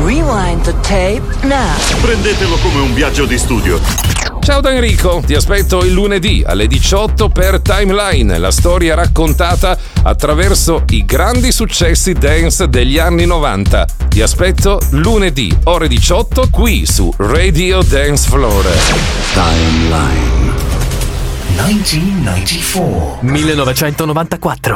Rewind the tape now. Prendetelo come un viaggio di studio. Ciao da Enrico, ti aspetto il lunedì alle 18 per Timeline, la storia raccontata attraverso i grandi successi dance degli anni 90. Ti aspetto lunedì, ore 18, qui su Radio Dance Floor. Timeline 1994.